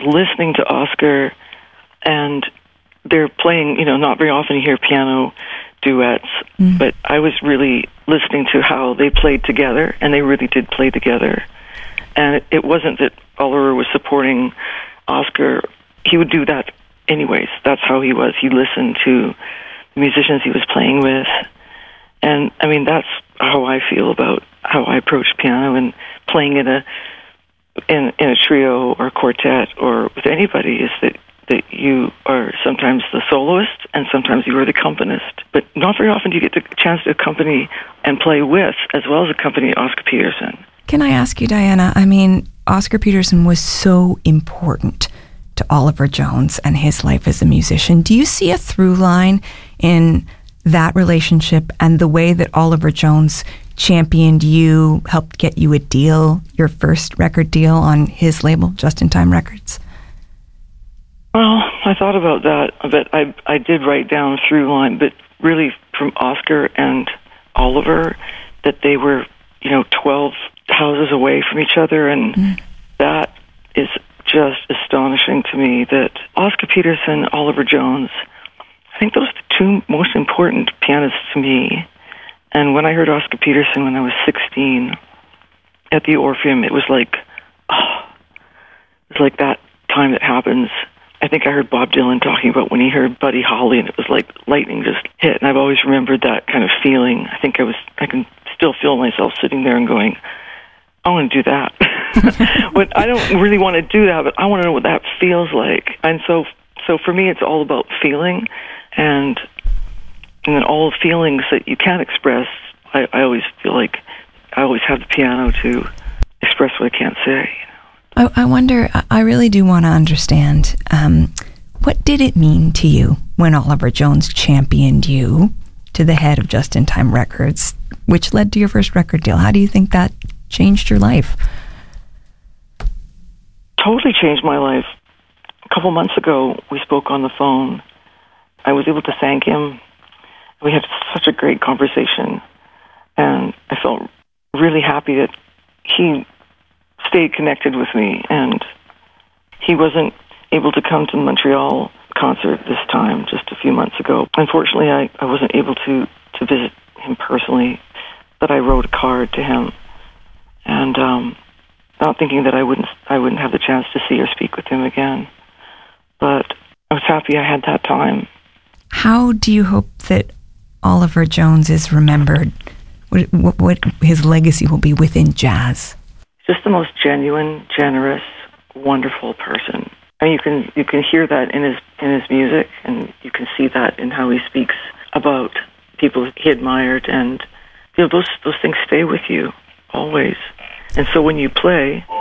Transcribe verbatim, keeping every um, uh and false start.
listening to Oscar, and they're playing, you know, not very often you hear piano duets, mm. but I was really listening to how they played together, and they really did play together. And it, it wasn't that Oliver was supporting Oscar. He would do that anyways. That's how he was. He listened to the musicians he was playing with. And, I mean, that's how I feel about how I approach piano and playing in a in, in a trio or quartet or with anybody, is that, that you are sometimes the soloist and sometimes you are the accompanist. But not very often do you get the chance to accompany and play with, as well as accompany Oscar Peterson. Can I ask you, Diana, I mean, Oscar Peterson was so important to Oliver Jones and his life as a musician. Do you see a through line in that relationship and the way that Oliver Jones championed you, helped get you a deal, your first record deal on his label, Just in Time Records? Well, I thought about that, but I I did write down through line, but really from Oscar and Oliver, that they were, you know, twelve houses away from each other, and mm. that is just astonishing to me, that Oscar Peterson, Oliver Jones, I think those are the two most important pianists to me. And when I heard Oscar Peterson when I was sixteen at the Orpheum, it was like, oh, it's like that time that happens. I think I heard Bob Dylan talking about when he heard Buddy Holly, and it was like lightning just hit. And I've always remembered that kind of feeling. I think I was, I can still feel myself sitting there and going, I want to do that. But I don't really want to do that, but I want to know what that feels like. And so, so for me, it's all about feeling, and and then all the feelings that you can't express. I, I always feel like I always have the piano to express what I can't say. I, I wonder. I really do want to understand. Um, what did it mean to you when Oliver Jones championed you to the head of Just in Time Records, which led to your first record deal? How do you think that changed your life? Totally changed my life. A couple months ago, we spoke on the phone. I was able to thank him. We had such a great conversation, and I felt really happy that he stayed connected with me, and he wasn't able to come to the Montreal concert this time, just a few months ago. Unfortunately, I, I wasn't able to, to visit him personally, but I wrote a card to him, and um, not thinking that I wouldn't I wouldn't have the chance to see or speak with him again. But I was happy I had that time. How do you hope that Oliver Jones is remembered? What, what, what his legacy will be within jazz? Just the most genuine, generous, wonderful person. I mean, you can you can hear that in his in his music, and you can see that in how he speaks about people he admired, and you know those those things stay with you always. And so when you play,